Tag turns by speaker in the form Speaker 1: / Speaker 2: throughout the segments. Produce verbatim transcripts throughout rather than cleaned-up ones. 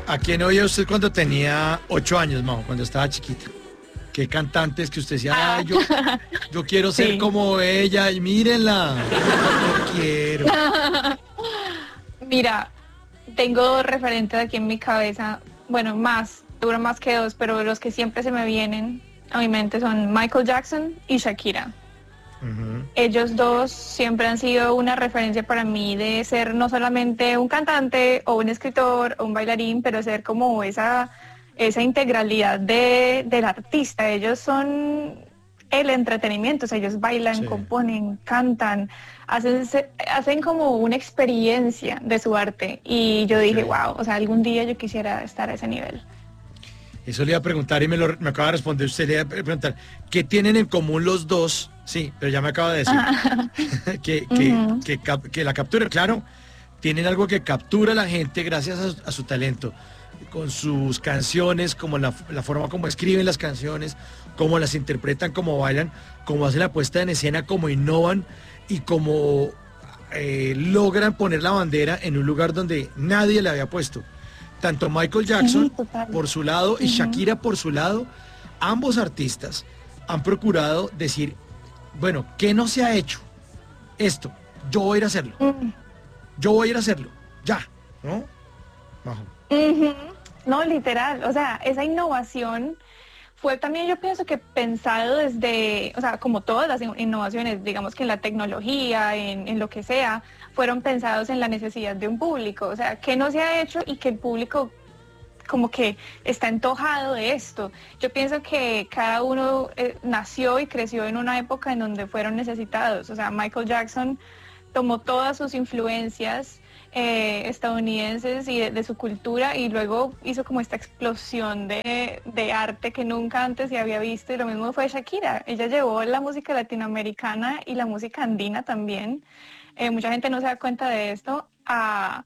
Speaker 1: ¿A quién oía usted cuando tenía ocho años, Majo, cuando estaba chiquita? ¿Qué cantantes que usted decía,
Speaker 2: Ah,
Speaker 1: ay, yo, yo quiero ser
Speaker 2: sí.
Speaker 1: como ella y mírenla? Yo quiero.
Speaker 2: Mira, tengo dos referentes aquí en mi cabeza, bueno, más, seguro más que dos, pero los que siempre se me vienen a mi mente son Michael Jackson y Shakira.
Speaker 1: Ujú.
Speaker 2: Ellos dos siempre han sido una referencia para mí de ser no solamente un cantante o un escritor o un bailarín, pero ser como esa, esa integralidad de, del artista. Ellos son el entretenimiento, o sea, ellos bailan,
Speaker 1: Sí.
Speaker 2: componen, cantan, hacen, se- hacen como una experiencia de su arte. Y yo dije,
Speaker 1: Increíble.
Speaker 2: wow, o sea, algún día yo quisiera estar a ese nivel.
Speaker 1: Eso le iba a preguntar y me, lo, me acaba de responder usted. Le iba a preguntar, ¿qué tienen en común los dos? Sí, pero ya me acaba de decir. que, que,
Speaker 2: Ujú.
Speaker 1: que, cap- que la captura, claro, tienen algo que captura a la gente gracias a, su a su talento, con sus canciones, como la, la forma como escriben las canciones, cómo las interpretan, cómo bailan, cómo hacen la puesta en escena, cómo innovan y cómo eh, logran poner la bandera en un lugar donde nadie la había puesto. Tanto Michael
Speaker 2: Sí,
Speaker 1: Jackson
Speaker 2: total.
Speaker 1: por su lado y
Speaker 2: Ujú.
Speaker 1: Shakira por su lado, ambos artistas han procurado decir, bueno, ¿qué no se ha hecho? Esto, yo voy a ir a hacerlo,
Speaker 2: Mm.
Speaker 1: yo voy a ir a hacerlo, ya, ¿no? Majo.
Speaker 2: Ujú. No, literal, o sea, esa innovación fue también, yo pienso que pensado desde, o sea, como todas las in- innovaciones, digamos que en la tecnología, en, en lo que sea, fueron pensados en la necesidad de un público, o sea, ¿qué no se ha hecho y que el público como que está antojado de esto? Yo pienso que cada uno eh, nació y creció en una época en donde fueron necesitados, o sea, Michael Jackson tomó todas sus influencias eh, estadounidenses y de, de su cultura y luego hizo como esta explosión de, de arte que nunca antes se había visto, y lo mismo fue Shakira. Ella llevó la música latinoamericana y la música andina también, eh, mucha gente no se da cuenta de esto, a,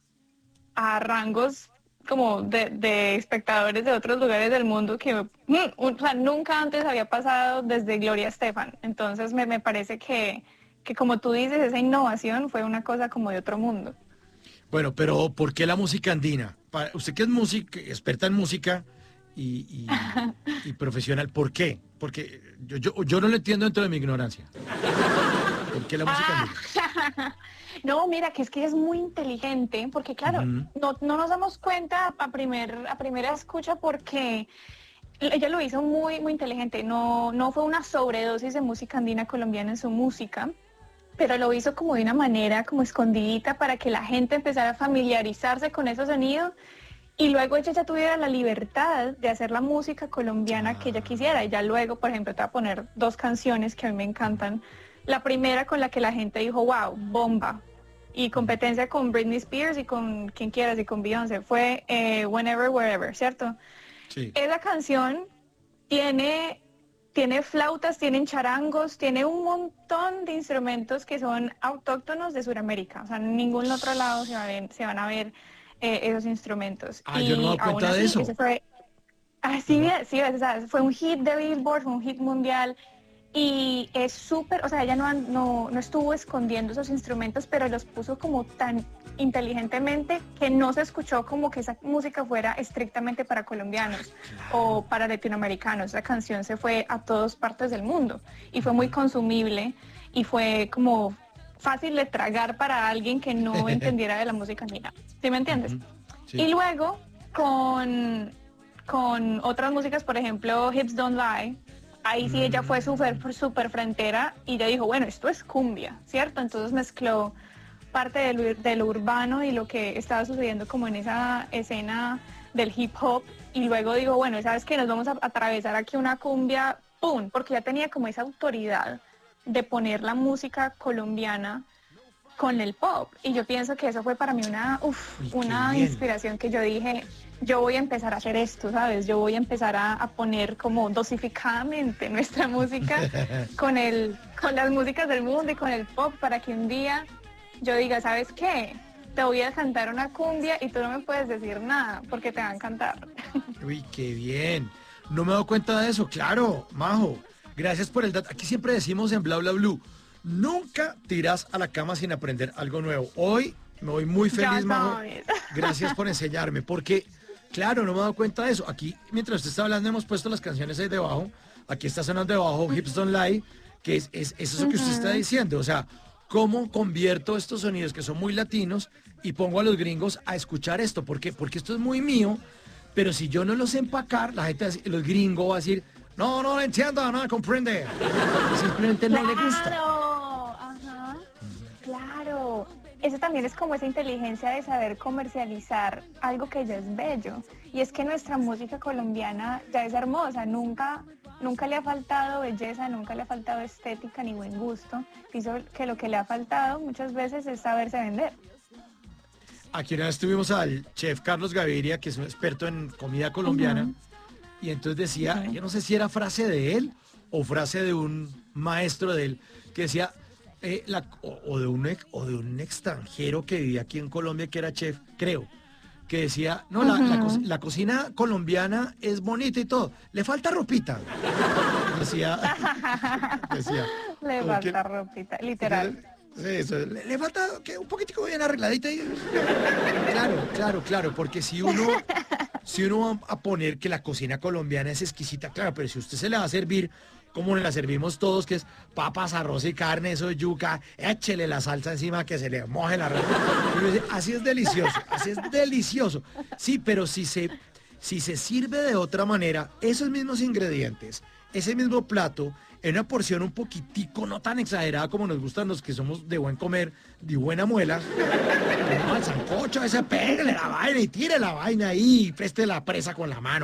Speaker 2: a rangos como de, de espectadores de otros lugares del mundo que mm, un- o sea, nunca antes había pasado desde Gloria Estefan. Entonces me, me parece que, que como tú dices, esa innovación fue una cosa como de otro mundo.
Speaker 1: Bueno, pero ¿por qué la música andina? Para, usted que es música, experta en música y, y- y profesional, ¿por qué? Porque yo, yo, yo no lo entiendo dentro de mi ignorancia. ¿Por qué la música
Speaker 2: Ah,
Speaker 1: andina?
Speaker 2: no, mira, que es que es muy inteligente, porque claro,
Speaker 1: Ujú.
Speaker 2: no, no nos damos cuenta a, primer, a primera escucha porque ella lo hizo muy, muy inteligente. No, no fue una sobredosis de música andina colombiana en su música, pero lo hizo como de una manera como escondidita para que la gente empezara a familiarizarse con esos sonidos y luego ella ya tuviera la libertad de hacer la música colombiana que ella
Speaker 1: Ah,
Speaker 2: quisiera. Y ya luego, por ejemplo, te voy a poner dos canciones que a mí me encantan. La primera con la que la gente dijo, wow, bomba. Y competencia con Britney Spears y con quien quieras y con Beyoncé fue eh, Whenever, Wherever, ¿cierto?
Speaker 1: sí.
Speaker 2: Esa canción tiene, tiene flautas, tienen charangos, tiene un montón de instrumentos que son autóctonos de Sudamérica. O sea, en ningún otro lado se, va a ver- se van a ver eh, esos instrumentos.
Speaker 1: Ah, yo no me he
Speaker 2: Y
Speaker 1: dado
Speaker 2: aún
Speaker 1: cuenta de
Speaker 2: así,
Speaker 1: eso.
Speaker 2: ese fue,
Speaker 1: Yo
Speaker 2: así,
Speaker 1: no-
Speaker 2: sí, o sea, fue un hit de Billboard, fue un hit mundial. Y es súper, o sea, ella no, an- no, no estuvo escondiendo esos instrumentos, pero los puso como tan inteligentemente que no se escuchó como que esa música fuera estrictamente para colombianos
Speaker 1: Claro.
Speaker 2: o para latinoamericanos. Esa canción se fue a todas partes del mundo y fue muy consumible y fue como fácil de tragar para alguien que no entendiera de la música andina. ¿Sí me entiendes?
Speaker 1: Ujú.
Speaker 2: Y
Speaker 1: Sí.
Speaker 2: luego con, con otras músicas, por ejemplo, Hips Don't Lie, ahí sí ella fue súper
Speaker 1: Mm,
Speaker 2: súper frentera y ella dijo, bueno, esto es cumbia, ¿cierto? Entonces mezcló parte de lo, de lo urbano y lo que estaba sucediendo como en esa escena del hip hop y luego digo, bueno, ¿sabes qué? Nos vamos a atravesar aquí una cumbia, ¡pum! Porque ya tenía como esa autoridad de poner la música colombiana con el pop. Y yo pienso que eso fue para mí una, uf,
Speaker 1: uy, qué
Speaker 2: una
Speaker 1: bien.
Speaker 2: inspiración que yo dije, yo voy a empezar a hacer esto, ¿sabes? Yo voy a empezar a, a poner como dosificadamente nuestra música con, el, con las músicas del mundo y con el pop para que un día yo diga, ¿sabes qué? Te voy a cantar una cumbia y tú no me puedes decir nada porque te va a encantar.
Speaker 1: Uy, qué bien. No me he dado cuenta de eso. Claro, Majo. Gracias por el dato. Aquí siempre decimos en Bla Bla Blue, nunca tiras a la cama sin aprender algo nuevo. Hoy me voy muy
Speaker 2: Ya
Speaker 1: feliz, Majo.
Speaker 2: sabes.
Speaker 1: Gracias por enseñarme, porque Claro, no me he dado cuenta de eso. Aquí, mientras usted está hablando, hemos puesto las canciones ahí debajo. Aquí está sonando debajo Hips Don't Lie, que es, es, es eso que usted está diciendo. O sea, ¿cómo convierto estos sonidos que son muy latinos y pongo a los gringos a escuchar esto? ¿Por qué? Porque esto es muy mío, pero si yo no lo sé empacar, la gente, los gringos va a decir, no, no lo entiendo, no lo comprende. Simplemente no le gusta.
Speaker 2: Claro, ajá, claro. Eso también es como esa inteligencia de saber comercializar algo que ya es bello. Y es que nuestra música colombiana ya es hermosa, nunca, nunca le ha faltado belleza, nunca le ha faltado estética ni buen gusto. Pienso que lo que le ha faltado muchas veces es saberse vender.
Speaker 1: Aquí una vez tuvimos al chef Carlos Gaviria, que es un experto en comida colombiana, uh-huh. y entonces decía, uh-huh. yo no sé si era frase de él o frase de un maestro de él, que decía, eh, la, o, o, de un, o de un extranjero que vivía aquí en Colombia, que era chef, creo, que decía, no, uh-huh. la, la, co la cocina colombiana es bonita y todo, le falta ropita. Decía, decía
Speaker 2: le falta que, ropita, literal.
Speaker 1: Sí, eso, le, le falta que un poquitico bien arregladita y... Claro, claro, claro, porque si uno, si uno va a poner que la cocina colombiana es exquisita, claro, pero si usted se le va a servir como la servimos todos, que es papas, arroz y carne, eso de yuca, échele la salsa encima que se le moje la arroz. Así es delicioso, así es delicioso. Sí, pero si se, si se sirve de otra manera, esos mismos ingredientes, ese mismo plato, en una porción un poquitico, no tan exagerada como nos gustan los que somos de buen comer, de buena muela, como al sancocho, ese pégale la vaina y tire la vaina ahí, y preste la presa con la mano.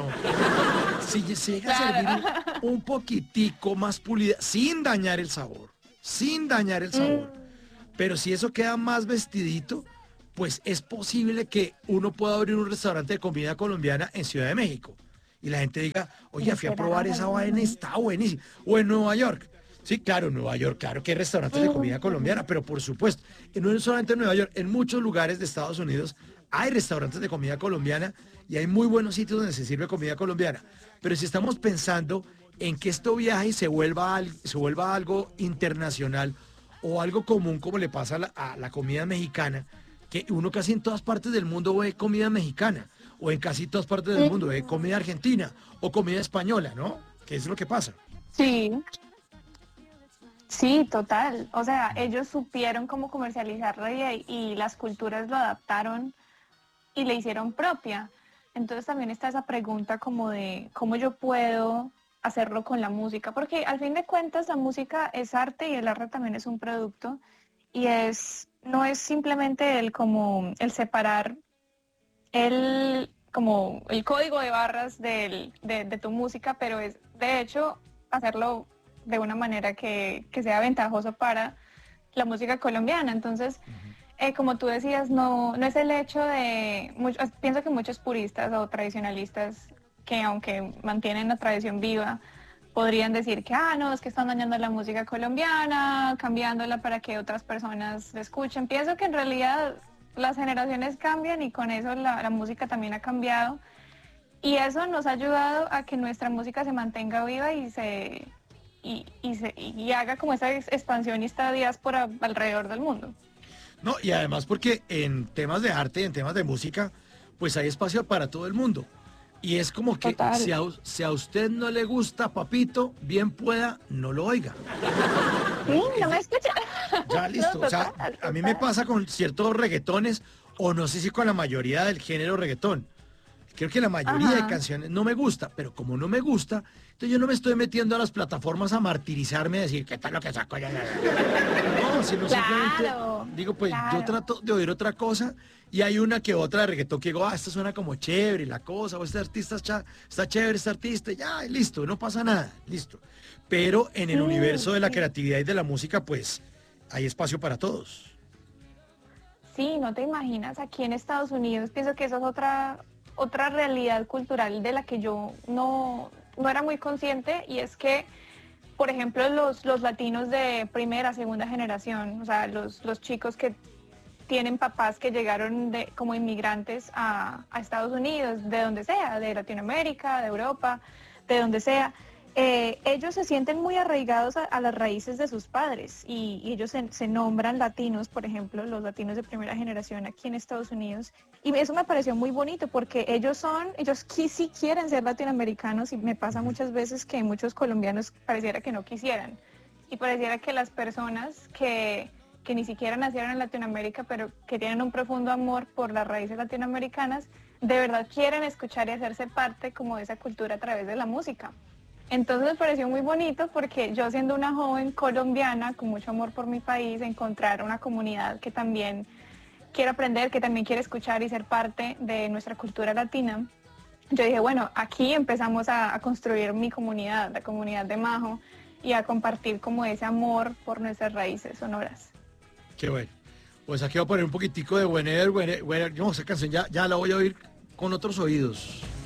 Speaker 1: Si se llega a servir un, un poquitico más pulida, sin dañar el sabor, sin dañar el sabor, pero si eso queda más vestidito, pues es posible que uno pueda abrir un restaurante de comida colombiana en Ciudad de México. Y la gente diga, oye, fui a probar esa vaina, está buenísima. O en Nueva York. Sí, claro, en Nueva York, claro que hay restaurantes de comida colombiana, pero por supuesto, y no solamente en Nueva York, en muchos lugares de Estados Unidos hay restaurantes de comida colombiana y hay muy buenos sitios donde se sirve comida colombiana. Pero si estamos pensando en que esto viaje y se vuelva, se vuelva algo internacional o algo común como le pasa a la, a la comida mexicana, que uno casi en todas partes del mundo ve comida mexicana, o en casi todas partes del mundo ve comida argentina o comida española, ¿no? ¿Qué es lo que pasa?
Speaker 2: Sí, sí, total. O sea, ellos supieron cómo comercializarlo y, y las culturas lo adaptaron y le hicieron propia. Entonces también está esa pregunta como de cómo yo puedo hacerlo con la música, porque al fin de cuentas la música es arte y el arte también es un producto y es no es simplemente el como el separar el como el código de barras del, de, de tu música, pero es de hecho hacerlo de una manera que, que sea ventajoso para la música colombiana. Entonces, uh-huh. eh, como tú decías, no, no es el hecho de, mucho, pienso que muchos puristas o tradicionalistas que aunque mantienen la tradición viva, podrían decir que, ah, no, es que están dañando la música colombiana, cambiándola para que otras personas la escuchen. Pienso que en realidad las generaciones cambian y con eso la, la música también ha cambiado. Y eso nos ha ayudado a que nuestra música se mantenga viva y se y, y, se, y haga como esa expansión y esta diáspora alrededor del mundo.
Speaker 1: No, y además porque en temas de arte, en temas de música, pues hay espacio para todo el mundo. Y es como que si a, si a usted no le gusta, papito, bien pueda, no lo oiga.
Speaker 2: Sí, no me escucha.
Speaker 1: Ya listo, no, total, o sea, a mí me pasa con ciertos reggaetones, o no sé si con la mayoría del género reggaetón. Creo que la mayoría Ajá. de canciones no me gusta, pero como no me gusta, entonces yo no me estoy metiendo a las plataformas a martirizarme, a decir, ¿qué tal lo que saco? No, sino
Speaker 2: claro,
Speaker 1: simplemente digo, pues
Speaker 2: claro.
Speaker 1: yo trato de oír otra cosa y hay una que otra de reggaetón que digo, ah, esta suena como chévere, la cosa, o este artista está, está chévere, este artista, ya, listo, no pasa nada, listo. Pero en el sí, universo de la sí. creatividad y de la música, pues, hay espacio para todos.
Speaker 2: Sí, no te imaginas, aquí en Estados Unidos pienso que eso es otra... otra realidad cultural de la que yo no, no era muy consciente, y es que, por ejemplo, los, los latinos de primera, segunda generación, o sea, los, los chicos que tienen papás que llegaron de, como inmigrantes a, a Estados Unidos, de donde sea, de Latinoamérica, de Europa, de donde sea, eh, ellos se sienten muy arraigados a, a las raíces de sus padres y, y ellos se, se nombran latinos, por ejemplo, los latinos de primera generación aquí en Estados Unidos. Y eso me pareció muy bonito porque ellos son, ellos qui- sí quieren ser latinoamericanos y me pasa muchas veces que muchos colombianos pareciera que no quisieran. Y pareciera que las personas que, que ni siquiera nacieron en Latinoamérica, pero que tienen un profundo amor por las raíces latinoamericanas, de verdad quieren escuchar y hacerse parte como de esa cultura a través de la música. Entonces me pareció muy bonito porque yo siendo una joven colombiana con mucho amor por mi país, encontrar una comunidad que también quiere aprender, que también quiere escuchar y ser parte de nuestra cultura latina, yo dije, bueno, aquí empezamos a, a construir mi comunidad, la comunidad de Majo, y a compartir como ese amor por nuestras raíces sonoras.
Speaker 1: Qué bueno. Pues aquí voy a poner un poquitico de Whenever, Whenever, Whenever. No, esa canción ya, ya la voy a oír con otros oídos.